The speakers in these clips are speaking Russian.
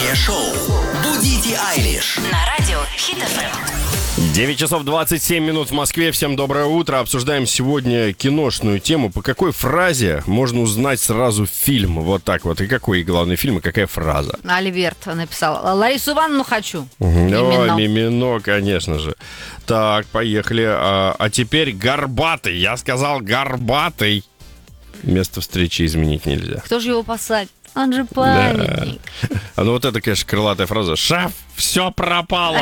Утреннее шоу «Будите Айлиш» На радио Хит FM. 9 часов 27 минут в Москве. Всем доброе утро. Обсуждаем сегодня киношную тему. По какой фразе можно узнать сразу фильм? Вот так вот. И какой главный фильм, и какая фраза? Альберт написал: Ларису Ивановну хочу. Мимино, конечно же. Так, поехали. А теперь горбатый. Я сказал горбатый. Место встречи изменить нельзя. Кто же его посадит? Он же памятник. Да. Ну вот это, конечно, крылатая фраза. Шеф, все пропало.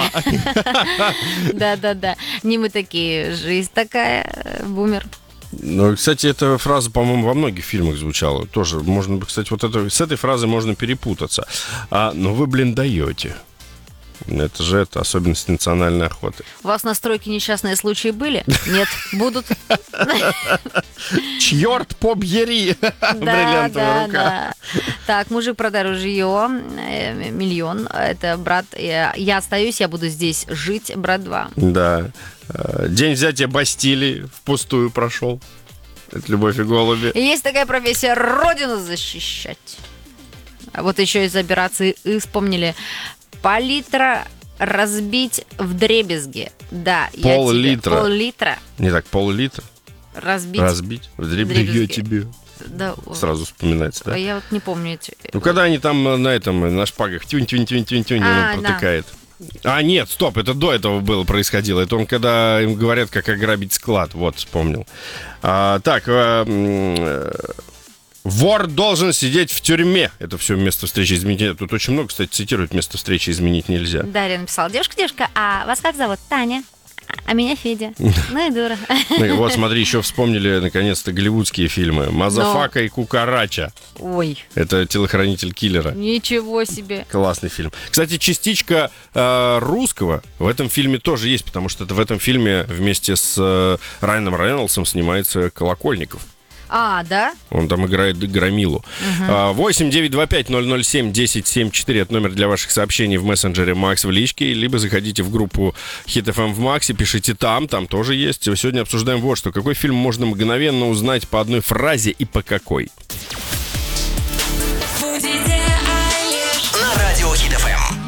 Да. Не мы такие, жизнь такая, бумер. Ну, кстати, эта фраза, по-моему, во многих фильмах звучала. Тоже можно, кстати, вот с этой фразой можно перепутаться. Но вы, даете. Это же особенность национальной охоты. У вас на стройке несчастные случаи были? Нет, будут. Черт побери! Бриллиантовая рука. Да. Так, мужик продал жилье, миллион. Это брат. Я остаюсь, я буду здесь жить. Брат 2. Да. День взятия Бастилии впустую прошел. Это «Любовь и голуби». И есть такая профессия — родину защищать. А вот еще из операции вспомнили. Пол-литра разбить вдребезги. Да, Пол-литра. Пол-литра. Не так, пол-литра. Разбить Вдребезги я тебе. Да. Сразу вспоминается, да? Я вот не помню эти. Ну, когда они там на шпагах тюнь-тюнь-тюнь-тюнь, он протыкает. Нет, стоп, это до этого происходило. Это он, когда им говорят, как ограбить склад. Вот, вспомнил. Вор должен сидеть в тюрьме. Это все место встречи изменить нельзя. Тут очень много, кстати, цитируют: место встречи изменить нельзя. Дарья написала: девушка, а вас как зовут? Таня. А меня Федя. Ну и дура. Ну, вот, смотри, еще вспомнили, наконец-то, голливудские фильмы. «Мазафака» и «Кукарача». Ой. Это телохранитель киллера. Ничего себе. Классный фильм. Кстати, частичка русского в этом фильме тоже есть, потому что в этом фильме вместе с Райаном Рейнольдсом снимается Колокольников. А, да? Он там играет громилу. 8-925-007-1074. Это номер для ваших сообщений в мессенджере Макс в личке. Либо заходите в группу Hit FM в Максе, пишите там тоже есть. Сегодня обсуждаем вот что. Какой фильм можно мгновенно узнать по одной фразе и по какой? На радио Хит FM.